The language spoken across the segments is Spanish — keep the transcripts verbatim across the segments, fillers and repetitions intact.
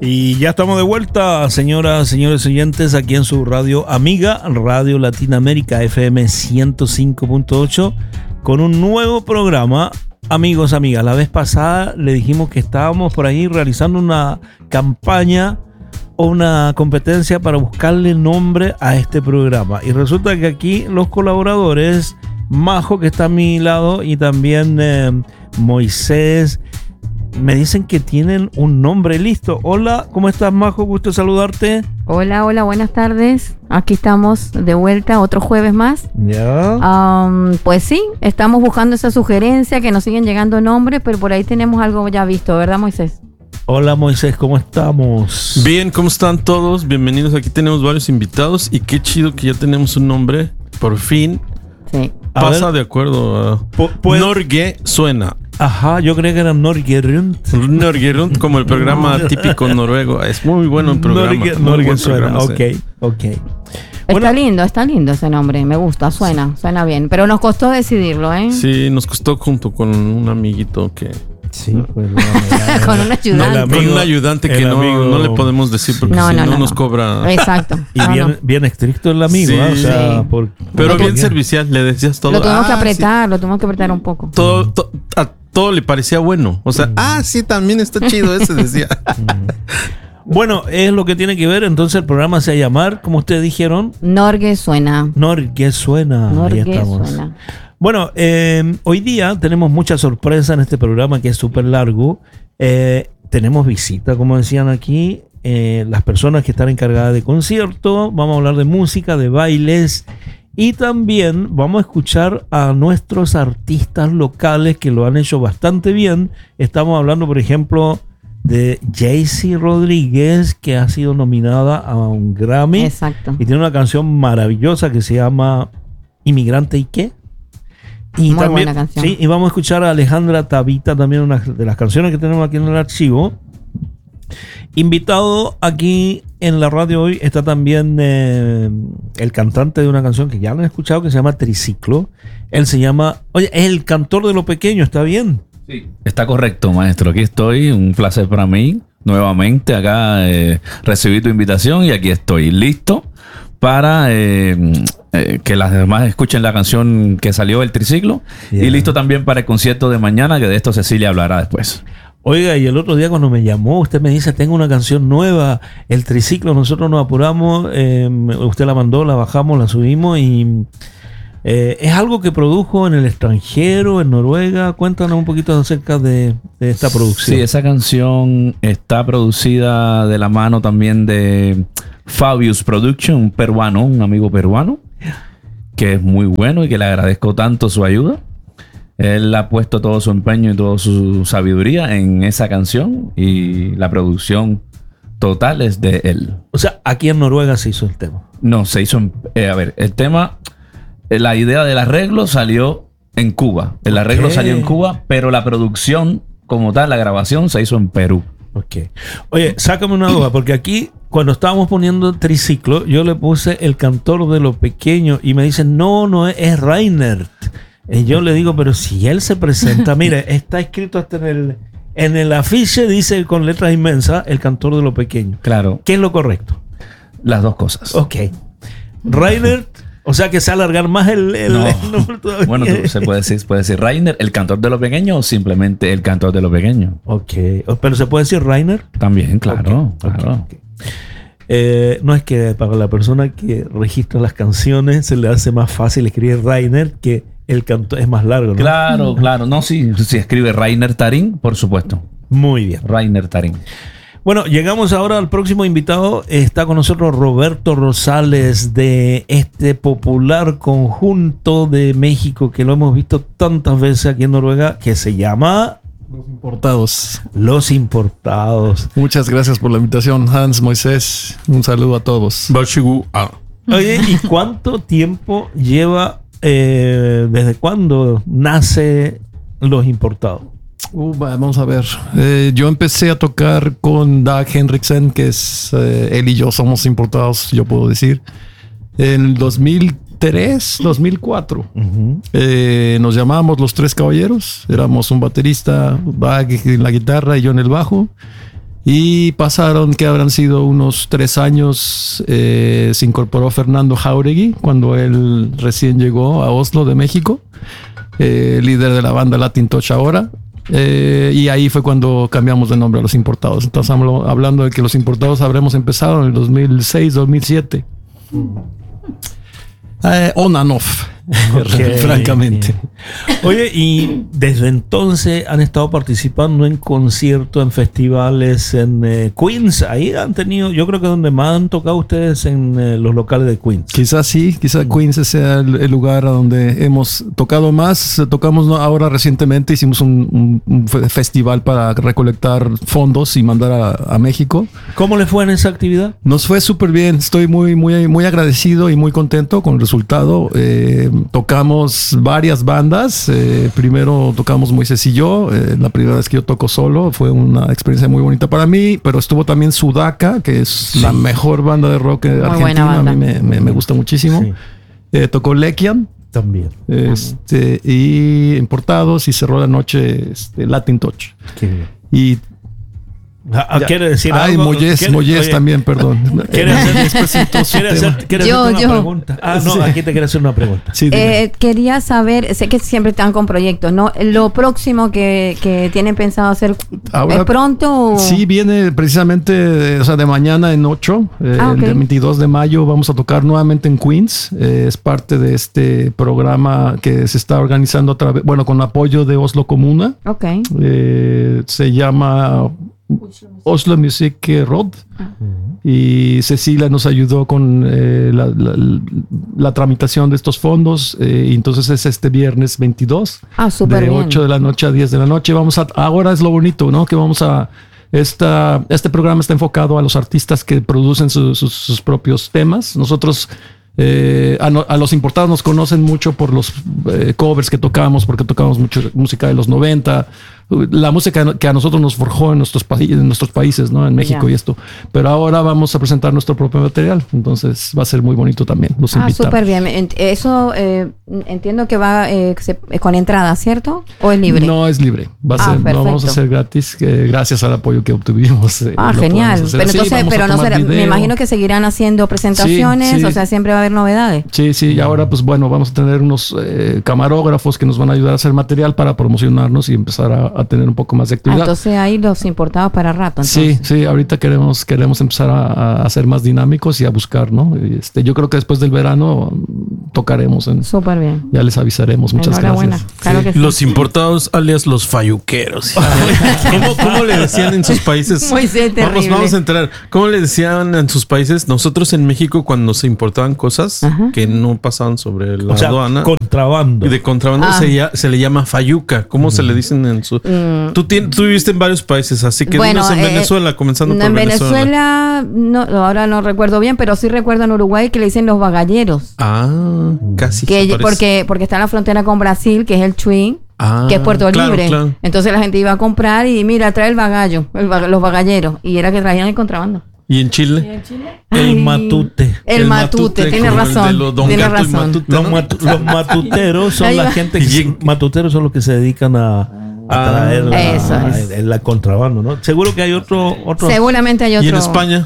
Y ya estamos de vuelta, señoras, señores oyentes, aquí en su radio amiga, Radio Latinoamérica F M ciento cinco punto ocho, con un nuevo programa. Amigos, amigas, la vez pasada le dijimos que estábamos por ahí realizando una campaña o una competencia para buscarle nombre a este programa. Y resulta que aquí los colaboradores, Majo, que está a mi lado, y también eh, Moisés, me dicen que tienen un nombre listo. Hola, ¿cómo estás, Majo? Gusto saludarte. Hola, hola, buenas tardes. Aquí estamos de vuelta, otro jueves más. Ya. Um, pues sí, estamos buscando esa sugerencia, que nos siguen llegando nombres, pero por ahí tenemos algo ya visto, ¿verdad, Moisés? Hola, Moisés, ¿cómo estamos? Bien, ¿cómo están todos? Bienvenidos. Aquí tenemos varios invitados y qué chido que ya tenemos un nombre. Por fin. Sí. Pasa de acuerdo a Norge Suena. Ajá, yo creía que era Norge Rundt. Norge Rundt, como el programa típico noruego. Es muy bueno el programa. Norge, Norge Suena, ok, ok. Está Bueno, lindo, está lindo ese nombre, me gusta, suena, suena bien. Pero nos costó decidirlo, ¿eh? Sí, nos costó junto con un amiguito que... sí, pues, Con un ayudante. No, el amigo- con un ayudante que el no, amigo- no le podemos decir porque No, si no, no, no, nos no. cobra. Exacto. Y No, bien, no. bien estricto el amigo, Sí, ¿eh? O sea, sí. por- Pero Lo bien tu- servicial, le decías todo. Lo tuvimos Ah, que sí. apretar, lo tuvimos que apretar un poco. Todo, to- a todo le parecía bueno. O sea, ah, sí, también está chido ese, decía. Bueno, es lo que tiene que ver. Entonces el programa se va a llamar, como ustedes dijeron, Norge suena. Norge Suena. Ahí Norge estamos. suena. Bueno, eh, hoy día tenemos mucha sorpresa en este programa que es súper largo. Eh, tenemos visita, como decían aquí, eh, las personas que están encargadas de concierto. Vamos a hablar de música, de bailes. Y también vamos a escuchar a nuestros artistas locales que lo han hecho bastante bien. Estamos hablando, por ejemplo, de Jaycee Rodríguez, que ha sido nominada a un Grammy. Exacto. Y tiene una canción maravillosa que se llama Inmigrante y qué. Y Muy buena canción. Sí, y vamos a escuchar a Alejandra Tabita, también una de las canciones que tenemos aquí en el archivo. Invitado aquí en la radio hoy está también eh, el cantante de una canción que ya lo han escuchado, que se llama Triciclo. Él se llama, oye, es el cantor de lo pequeño, ¿está bien? Sí, está correcto, maestro. Aquí estoy. Un placer para mí. Nuevamente acá eh, recibí tu invitación y aquí estoy listo para eh, eh, que las demás escuchen la canción que salió, el Triciclo. Yeah. Y listo también para el concierto de mañana, que de esto Cecilia hablará después. Oiga, y el otro día cuando me llamó, usted me dice, tengo una canción nueva, el Triciclo, nosotros nos apuramos, eh, usted la mandó, la bajamos, la subimos y eh, es algo que produjo en el extranjero, en Noruega. Cuéntanos un poquito acerca de, de esta producción. Sí, esa canción está producida de la mano también de Fabius Production, un peruano, un amigo peruano, que es muy bueno y que le agradezco tanto su ayuda. Él ha puesto todo su empeño y toda su sabiduría en esa canción y la producción total es de él. O sea, aquí en Noruega se hizo el tema. No, se hizo en... eh, a ver, el tema... eh, La idea del arreglo salió en Cuba. El arreglo Ok. salió en Cuba, pero la producción como tal, la grabación, se hizo en Perú. Ok. Oye, sácame una duda, porque aquí, cuando estábamos poniendo Triciclo, yo le puse el cantor de lo pequeño y me dicen, no, no es, es Reinert. Y yo le digo, pero si él se presenta, mire, está escrito hasta en el, en el afiche, dice con letras inmensas, el cantor de lo pequeño. Claro, ¿Qué es lo correcto? las dos cosas. Ok. Reinert, o sea que se va a alargar más el, el, No. el nombre todavía. Bueno, tú- se puede decir, puede decir Rainer, el cantor de lo pequeño, o simplemente el cantor de lo pequeño. Ok. Pero se puede decir Reiner. También, claro, Ok, ok, claro. ok. Eh, no es que para la persona que registra las canciones se le hace más fácil escribir Reiner que el canto es más largo, ¿no? Claro, claro. No, sí, si escribe Rainer Tarín, por supuesto. Muy bien. Rainer Tarín. Bueno, llegamos ahora al próximo invitado. Está con nosotros Roberto Rosales de este popular conjunto de México que lo hemos visto tantas veces aquí en Noruega, que se llama Los Importados. Los Importados. Muchas gracias por la invitación, Hans, Moisés. Un saludo a todos. Bashigu, ah. Oye, ¿y cuánto tiempo lleva, eh, desde cuándo nace Los Importados? Uh, vamos a ver. Eh, yo empecé a tocar con Dag Henriksen, que es eh, él y yo somos importados, yo puedo decir, en el dos mil tres, dos mil cuatro. Uh-huh. Eh, nos llamábamos Los Tres Caballeros. Éramos un baterista, Dag en la guitarra y yo en el bajo. Y pasaron, que habrán sido unos tres años, eh, se incorporó Fernando Jauregui cuando él recién llegó a Oslo de México, eh, líder de la banda Latin Touch ahora. Eh, y ahí fue cuando cambiamos de nombre a Los Importados. Entonces hablo, hablando de que Los Importados habremos empezado en el dos mil seis, dos mil siete. Eh, on and off, Okay. francamente. Oye, y desde entonces han estado participando en conciertos, en festivales, en eh, Queens. Ahí han tenido, yo creo que donde más han tocado ustedes en eh, los locales de Queens. Quizás sí, quizás Queens sea el, el lugar a donde hemos tocado más. Tocamos ¿no? ahora recientemente, hicimos un, un, un festival para recolectar fondos y mandar a, a México. ¿Cómo le fue en esa actividad? Nos fue súper bien, estoy muy, muy, muy agradecido y muy contento con el resultado. Eh, tocamos varias bandas. Eh, primero tocamos Moisés y yo. Eh, la primera vez que yo toco solo fue una experiencia muy bonita para mí, pero estuvo también Sudaca, que es sí. la mejor banda de rock muy argentina. A mí me, me, me gusta muchísimo. Sí. Eh, tocó Lekian. También. Este, y Importados y cerró la noche este, Latin Touch. Qué bien. Y Ah, ¿quiere decir Ay, algo? Moyes, Moyes también, perdón. ¿Quiere hacer, ¿quiere hacer, ¿quiere yo, hacerte yo. una pregunta? Ah, no, Sí. aquí te quiero hacer una pregunta. Sí, Eh, quería saber, sé que siempre están con proyectos, ¿no? Lo próximo que, que tienen pensado hacer, Ahora, ¿es pronto? O? Sí, viene precisamente, o sea, de mañana en ocho, eh, Ah, okay. el veintidós de mayo vamos a tocar nuevamente en Queens. Eh, es parte de este programa que se está organizando a través, bueno, con apoyo de Oslo Comuna. Ok. Eh, se llama Oslo Music Road. Y Cecilia nos ayudó con eh, la, la, la tramitación de estos fondos. Eh, y entonces es este viernes veintidós. Ah, súper de bien. ocho de la noche a diez de la noche. Vamos a, ahora es lo bonito, ¿no? Que vamos a... Esta, este programa está enfocado a los artistas que producen su, sus, sus propios temas. Nosotros... Eh, a, no, a los importados nos conocen mucho por los eh, covers que tocamos, porque tocamos mucho música de los noventa, la música que a nosotros nos forjó en nuestros, pa en nuestros países, ¿no? En México yeah. y esto. Pero ahora vamos a presentar nuestro propio material, entonces va a ser muy bonito también. Los ah, invitamos. Súper bien. Eso eh, entiendo que va eh, se, con entrada, ¿cierto? ¿O es libre? No, es libre. Va a ah, ser, no vamos a hacer gratis, eh, gracias al apoyo que obtuvimos. Eh, ah, genial. Pero sí, entonces, pero no será, me imagino que seguirán haciendo presentaciones, sí, sí. o sea, siempre va a haber novedades. Sí, sí, y ahora pues bueno, vamos a tener unos eh, camarógrafos que nos van a ayudar a hacer material para promocionarnos y empezar a, a tener un poco más de actividad. Ah, entonces ahí los importados para rato. Entonces. Sí, sí, ahorita queremos, queremos empezar a, a ser más dinámicos y a buscar, ¿no? Este, yo creo que después del verano tocaremos. En, Súper bien. Ya les avisaremos. Muchas gracias. Claro sí. que sí. Los importados alias los falluqueros. ¿Cómo, ¿Cómo le decían en sus países? Muy terrible. Vamos, vamos a entrar. ¿Cómo le decían en sus países? Nosotros en México cuando se importaban cosas Ajá. que no pasaban sobre la o sea, aduana. Contrabando. Y de contrabando ah. se, se le llama falluca. ¿Cómo mm. se le dicen en su...? Mm. Tú, tienes, tú viviste en varios países, así que bueno, dinos en eh, Venezuela, comenzando no, por en Venezuela. En Venezuela, no, ahora no recuerdo bien, pero sí recuerdo en Uruguay que le dicen los bagalleros. Ah, casi. Que, porque, porque está en la frontera con Brasil, que es el Chuy. Ah, que es Puerto claro, Libre. Claro. Entonces la gente iba a comprar y mira, trae el bagallo, el bag los bagalleros. Y era que traían el contrabando. ¿Y en Chile? ¿Y en Chile? El Ay, matute. El, el matute, matute tiene razón. Tiene razón. Matute, los, matu los matuteros son la gente que matuteros son los que se dedican a, a traer la, Eso es. a, la contrabando, ¿no? Seguro que hay otro, otro. Seguramente hay otro. ¿Y en España?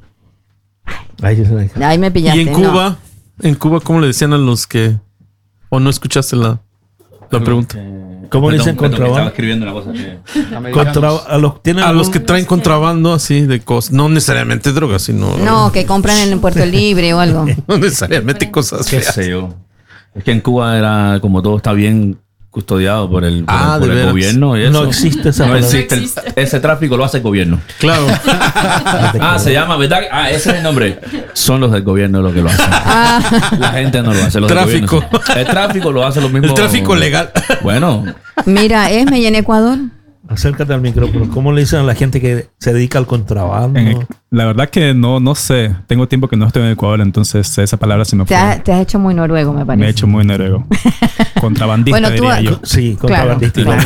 Ay, Ahí me pillaste. ¿Y en Cuba? No. ¿En Cuba cómo le decían a los que o no escuchaste la la pregunta? ¿Cómo le dicen contrabando? Estaba escribiendo una cosa que... Contra, a los, a los que traen contrabando así de cosas, no necesariamente drogas, sino... No, que compran en Puerto Libre o algo. No necesariamente cosas ¿Qué feas. sé yo? Es que en Cuba era como todo está bien custodiado por el, por ah, el, por el gobierno. Y eso. No existe esa no existe el, ese tráfico lo hace el gobierno. Claro. ah, se llama, ¿verdad? Ah, ese es el nombre. Son los del gobierno los que lo hacen. Ah. La gente no lo hace. Los tráfico. Del gobierno. El tráfico lo hace lo mismo. El tráfico legal. Bueno. Mira, Esme, ¿y en Ecuador? Acércate al micrófono. ¿Cómo le dicen a la gente que se dedica al contrabando? El, la verdad que no, no sé. Tengo tiempo que no estoy en Ecuador, entonces esa palabra se me fue. Te, ha, te has hecho muy noruego, me parece. Me he hecho muy noruego. Contrabandista, bueno, tú, diría yo. Sí, contrabandista. Claro.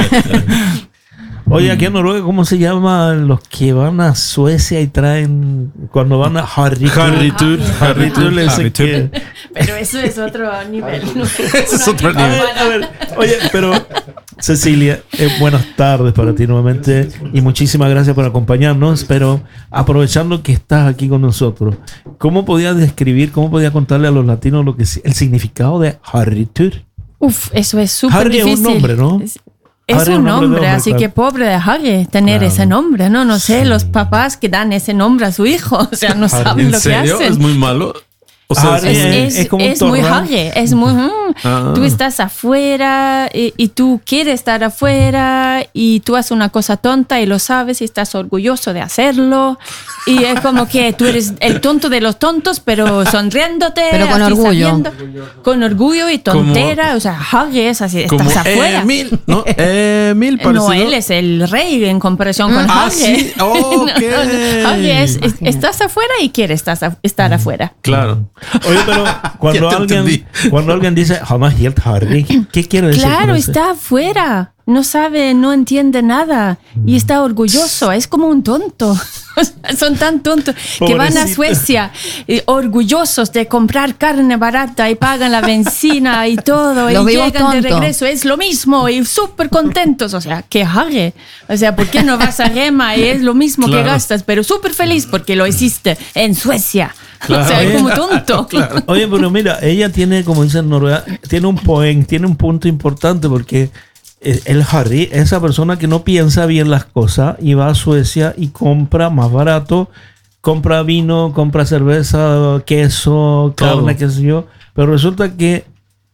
Oye, aquí en Noruega, ¿cómo se llaman los que van a Suecia y traen cuando van a Harry Tour? Harry Tour. Harry Tour le dicen que... Pero eso es otro nivel. ¿No? Eso es otro nivel. A ver, a ver. Oye, pero Cecilia, eh, buenas tardes para ti nuevamente y muchísimas gracias por acompañarnos, pero aprovechando que estás aquí con nosotros, ¿cómo podías describir, cómo podías contarle a los latinos lo que es el significado de Harritur? Uf, eso es súper Harry difícil. es un nombre, ¿no? Es, es un nombre, nombre así claro. que pobre de Harry tener claro. ese nombre, ¿no? No sé, sí. los papás que dan ese nombre a su hijo, o sea, no Harry. saben lo serio? que hacen. ¿Es muy malo? O sea, es, es, es, como es muy Harry, es muy... Mm, ah. Tú estás afuera y, y tú quieres estar afuera y tú haces una cosa tonta y lo sabes y estás orgulloso de hacerlo y es como que tú eres el tonto de los tontos pero sonriéndote. Pero con orgullo. Sabiendo, con orgullo y tontera, como, o sea, Harry es así, estás afuera. Emil, ¿no? Emil parecido. No, él es el rey en comparación con ah, Harry. Sí. Okay. no, no. Harry es, es, estás afuera y quieres estar, estar afuera. Claro. Oye, pero cuando alguien, cuando alguien dice jamás hielt Harry, ¿qué quiere decir? Claro, está afuera, no sabe, no entiende nada y está orgulloso, es como un tonto. Son tan tontos Pobrecito. que van a Suecia eh, orgullosos de comprar carne barata y pagan la benzina y todo y llegan tonto. de regreso, es lo mismo y súper contentos, o sea, que Harry, o sea, ¿por qué no vas a Rema y es lo mismo claro. que gastas, pero súper feliz porque lo hiciste en Suecia? Claro. O sea, es como tonto. Claro. Oye, pero mira, ella tiene, como dicen en Noruega, tiene un point, tiene un punto importante porque el Harry es esa persona que no piensa bien las cosas y va a Suecia y compra más barato, compra vino, compra cerveza, queso, carne, qué sé yo, pero resulta que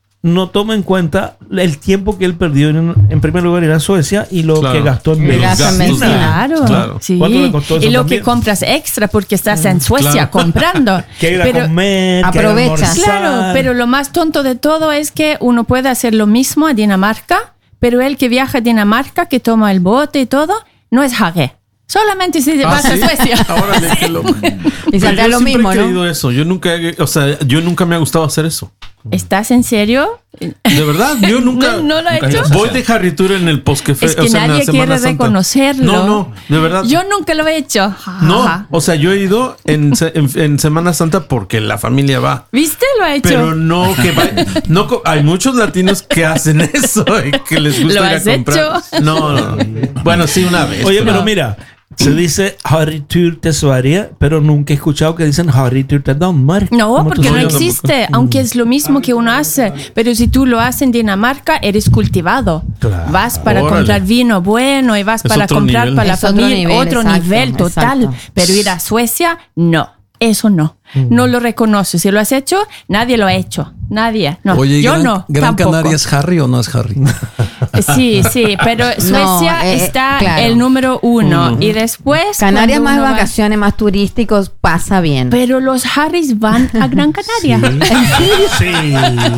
no toma en cuenta el tiempo que él perdió en, en primer lugar ir a Suecia y lo claro. que gastó en medicina. Claro, claro. Sí. ¿Cuánto le costó eso y lo también? Que compras extra porque estás en Suecia claro. comprando. Que ir a pero comer, aprovechas. Claro, pero lo más tonto de todo es que uno puede hacer lo mismo a Dinamarca, pero el que viaja a Dinamarca, que toma el bote y todo, no es Harry. Solamente si ah, vas ¿sí? a Suecia. Ahora le que lo... Y saldrá lo mismo, ¿no? Yo siempre he querido eso. Yo nunca, o sea, yo nunca me ha gustado hacer eso. ¿Estás en serio? De verdad, yo nunca. No, no lo he hecho. Voy de Harry Tour en el post que Es que o sea, nadie quiere reconocerlo. No, no, de verdad. Yo nunca lo he hecho. No, o sea, yo he ido en, en, en Semana Santa porque la familia va. ¿Viste? Lo ha hecho. Pero no que va. No, hay muchos latinos que hacen eso y que les gusta ¿Lo ir a has comprar. Hecho? No, no. Bueno, sí, una vez. Oye, pero, pero mira. Se dice Harry Tour de Sverige, pero nunca he escuchado que dicen Harry Tour de Danmark. No, porque no existe, aunque es lo mismo que uno hace. Pero si tú lo haces en Dinamarca, eres cultivado. Claro. Vas para Órale. comprar vino bueno y vas es para comprar nivel. para la es familia. Otro nivel, otro exacto, nivel total. Exacto. Pero ir a Suecia, no. Eso no. Mm. No lo reconoce. Si lo has hecho, nadie lo ha hecho. Nadie. No. Oye, yo Gran, no. ¿Gran tampoco. Canaria es Harry o no es Harry? Sí, sí, pero Suecia no, eh, está claro. el número uno. Uh-huh. Y después. Canarias más vacaciones, va... más turísticos, pasa bien. Pero los Harrys van a Gran Canaria. Sí. sí.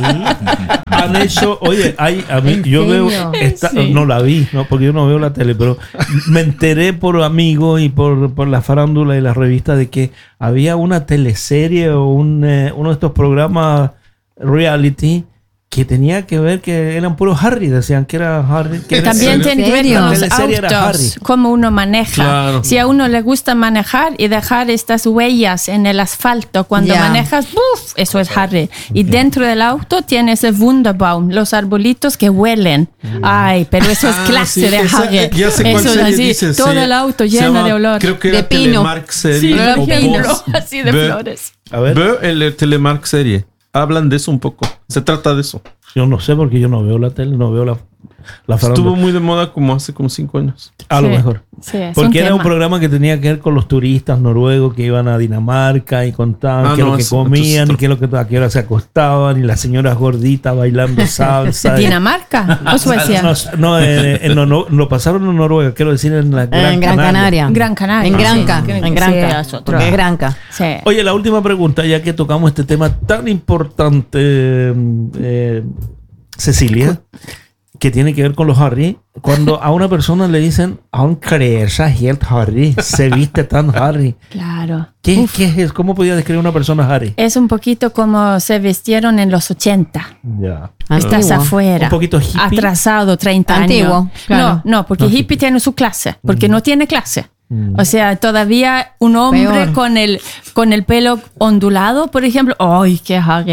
Han hecho, oye, hay, a mí, yo veo, esta, sí. no la vi, no, porque yo no veo la tele, pero me enteré por amigos y por, por la farándula y las revistas de que había una teleserie o un, eh, uno de estos programas reality que tenía que ver que eran puros Harry, decían que era Harry. Que También era, tiene que ver con los autos, cómo uno maneja. Claro. Si a uno le gusta manejar y dejar estas huellas en el asfalto cuando yeah. manejas, ¡buf! Eso es Harry. Y okay. dentro del auto tienes el Wunderbaum, los arbolitos que huelen. Ay, pero eso es clase ah, sí, de esa, Harry. Ya sé eso es así, dices, todo sí. el auto lleno llama, de olor. Creo que era de pino. Telemark serie. Sí, de pino, Voz. así de Ve, flores. A ver. Veo el Telemark serie. Hablan de eso un poco. Se trata de eso. Yo no sé porque yo no veo la tele, no veo la, la farándula. Estuvo muy de moda como hace como cinco años. A sí, lo mejor. Sí, porque un era tema. un programa que tenía que ver con los turistas noruegos que iban a Dinamarca y contaban ah, qué es no, lo que comían y qué es lo que a qué hora se acostaban y las señoras gorditas bailando salsa. ¿Dinamarca o Suecia? No, no, eh, eh, no, no, lo pasaron en Noruega, quiero decir en la Gran, en Gran Canaria. Canaria. Gran Canaria. En Granca. Sí, en Granca. Sí, porque es Granca. Sí. Oye, la última pregunta, ya que tocamos este tema tan importante, eh, Cecilia, que tiene que ver con los Harry. Cuando a una persona le dicen, aún crees helt Harry, se viste tan Harry. Claro. ¿Qué, ¿Qué es? ¿Cómo podía describir una persona Harry? Es un poquito como se vistieron en los ochenta. Ya. Estás Antiguo. afuera. Un poquito hippie. Atrasado, treinta Antiguo, años. claro. No, no, porque no, hippie tiene su clase, porque mm. no tiene clase. Mm. O sea, todavía un hombre Peor. con el con el pelo ondulado, por ejemplo, ¡ay, qué Harry!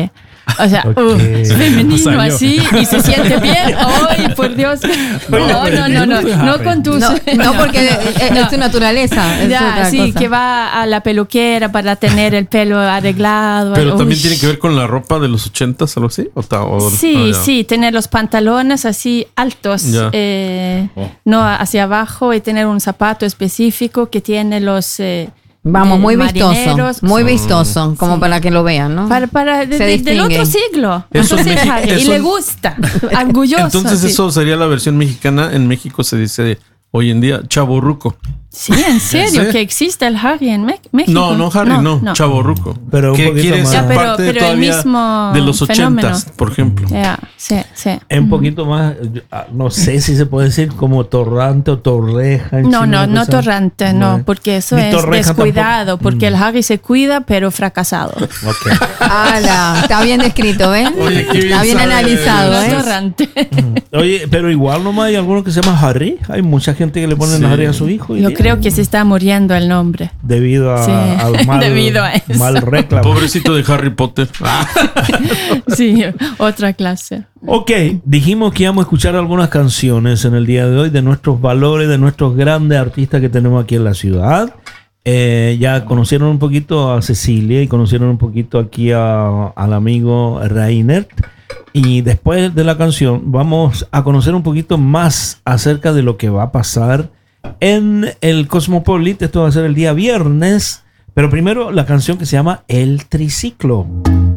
O sea, okay. uh, femenino así y se siente bien. ¡Ay, por Dios! No, no, no, no, no, no con tus... No, no porque es, no. es tu naturaleza. Es ya, sí, cosa. Que va a la peluquera para tener el pelo arreglado. Pero Uy. también tiene que ver con la ropa de los ochentas, algo así. ¿O ta, o, sí, oh, sí, tener los pantalones así altos, eh, oh. no hacia abajo, y tener un zapato específico que tiene los... Eh, Vamos, muy vistoso, muy vistoso, como sí. para que lo vean, ¿no? Para, para de, de, del otro siglo. Eso Entonces, México, y eso, le gusta, orgulloso. Entonces sí. eso sería la versión mexicana. En México se dice hoy en día chavorruco. Sí, en serio, ¿sí? Que existe el Harry en Me- México. No, no Harry, no, no. no. Chavorruco. Pero que quiere ser ya, pero, parte pero el mismo de los ochentas, por ejemplo. Yeah, sí, sí. Es un poquito más, no sé si se puede decir como torrante o torreja. No, no, no torrante, no, porque eso es descuidado, tampoco. Porque mm. el Harry se cuida, pero fracasado. Okay. Ala, está bien descrito, ¿eh? Oye, qué bien está bien sabe, analizado, ¿eh? ¿eh? Torrante. Oye, pero igual nomás hay algunos que se llaman Harry. Hay mucha gente que le ponen sí. Harry a su hijo. Yo creo que se está muriendo el nombre. Debido a, sí. al mal, Debido a eso. mal reclamo. Pobrecito de Harry Potter. Sí, otra clase. Ok, dijimos que íbamos a escuchar algunas canciones en el día de hoy de nuestros valores, de nuestros grandes artistas que tenemos aquí en la ciudad. Eh, ya conocieron un poquito a Cecilia y conocieron un poquito aquí a, al amigo Reiner. Y después de la canción vamos a conocer un poquito más acerca de lo que va a pasar en el Cosmopolitan. Esto va a ser el día viernes. Pero primero la canción que se llama El Triciclo.